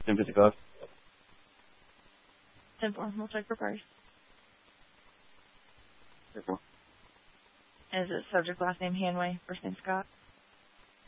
10:55. 10-4. We'll check for price. Therefore. Is it subject last name Hanway, first name Scott?